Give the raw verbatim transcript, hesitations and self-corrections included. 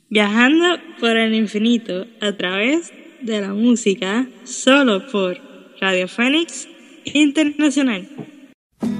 Viajando por el infinito a través de la música, solo por Radio Fénix Internacional.